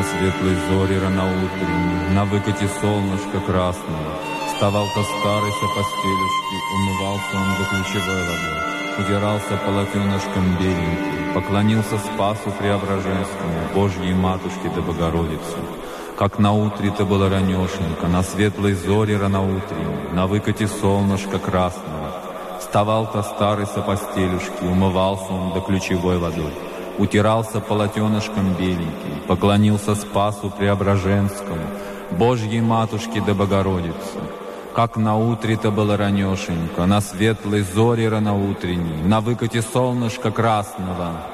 светлой зоре раноутренней, на выкате солнышка красного. Вставал-то старый со постелюшки, умывался он до ключевой водой, удирался полотенышком беленьким, поклонился Спасу Преображенскому, Божьей Матушке да Богородице. Как наутре-то было ранешенько, на светлой зоре раноутренней, на выкате солнышка красного. Вставал-то старый со постелюшки, умывался он до ключевой водой, утирался полотенышком беленьким, поклонился Спасу Преображенскому, Божьей Матушке да Богородице. Как наутре-то было ранешенько, на светлой зоре раноутренней, на выкате солнышка красного.